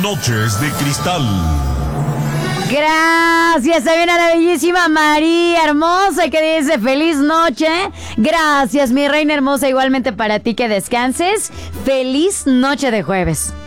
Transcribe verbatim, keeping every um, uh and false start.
Noches de Cristal. Gracias también a la bellísima María hermosa que dice feliz noche. Gracias mi reina hermosa, igualmente para ti que descanses. Feliz noche de jueves.